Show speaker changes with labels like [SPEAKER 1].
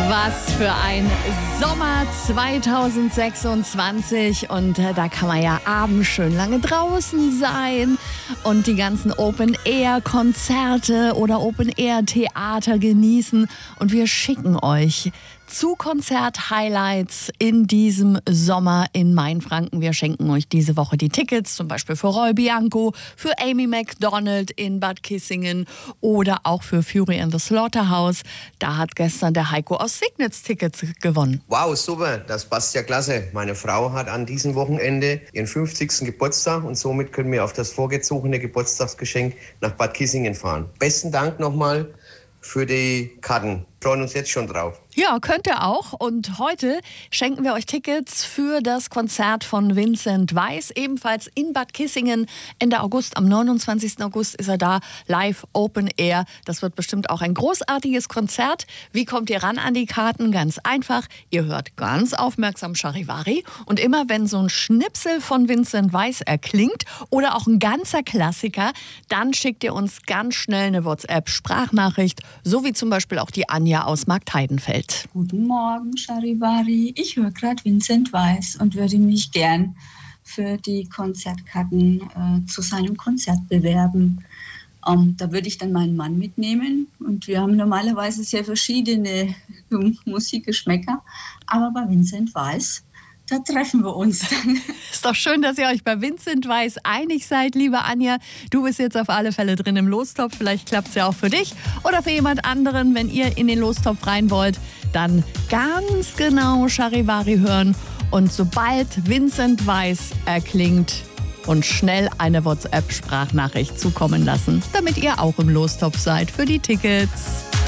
[SPEAKER 1] Was für ein Sommer 2026 und da kann man ja abends schön lange draußen sein und die ganzen Open-Air-Konzerte oder Open-Air-Theater genießen und wir schicken euch zu Konzert-Highlights in diesem Sommer in Mainfranken. Wir schenken euch diese Woche die Tickets, zum Beispiel für Roy Bianco, für Amy Macdonald in Bad Kissingen oder auch für Fury and the Slaughterhouse. Da hat gestern der Heiko aus Signitz Tickets gewonnen.
[SPEAKER 2] Wow, super, das passt ja klasse. Meine Frau hat an diesem Wochenende ihren 50. Geburtstag und somit können wir auf das vorgezogene Geburtstagsgeschenk nach Bad Kissingen fahren. Besten Dank nochmal für die Karten. Freuen uns jetzt schon drauf.
[SPEAKER 1] Ja, könnt ihr auch. Und heute schenken wir euch Tickets für das Konzert von Vincent Weiss, ebenfalls in Bad Kissingen Ende August. Am 29. August ist er da, live Open Air. Das wird bestimmt auch ein großartiges Konzert. Wie kommt ihr ran an die Karten? Ganz einfach. Ihr hört ganz aufmerksam Charivari. Und immer wenn so ein Schnipsel von Vincent Weiss erklingt oder auch ein ganzer Klassiker, dann schickt ihr uns ganz schnell eine WhatsApp-Sprachnachricht, so wie zum Beispiel auch die Anja aus Marktheidenfeld.
[SPEAKER 3] Guten Morgen, Charivari. Ich höre gerade Vincent Weiss und würde mich gern für die Konzertkarten zu seinem Konzert bewerben. Da würde ich dann meinen Mann mitnehmen und wir haben normalerweise sehr verschiedene Musikgeschmäcker, aber bei Vincent Weiss, da treffen wir uns dann.
[SPEAKER 1] Ist doch schön, dass ihr euch bei Vincent Weiss einig seid, liebe Anja. Du bist jetzt auf alle Fälle drin im Lostopf. Vielleicht klappt es ja auch für dich oder für jemand anderen. Wenn ihr in den Lostopf rein wollt, dann ganz genau Charivari hören. Und sobald Vincent Weiss erklingt, und schnell eine WhatsApp-Sprachnachricht zukommen lassen, damit ihr auch im Lostopf seid für die Tickets.